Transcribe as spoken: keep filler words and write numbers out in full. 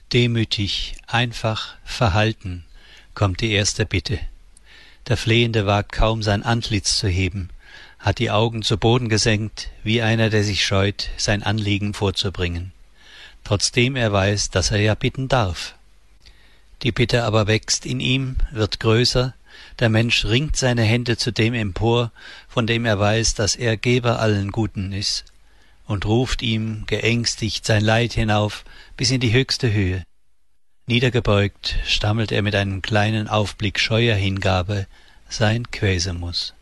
Demütig, einfach, verhalten, kommt die erste Bitte. Der Flehende wagt kaum sein Antlitz zu heben, hat die Augen zu Boden gesenkt, wie einer, der sich scheut, sein Anliegen vorzubringen, trotzdem er weiß, dass er ja bitten darf. Die Bitte aber wächst in ihm, wird größer, der Mensch ringt seine Hände zu dem empor, von dem er weiß, dass er Geber allen Guten ist, und ruft ihm geängstigt sein Leid hinauf bis in die höchste Höhe. Niedergebeugt stammelt er mit einem kleinen Aufblick scheuer Hingabe sein Quäsemus.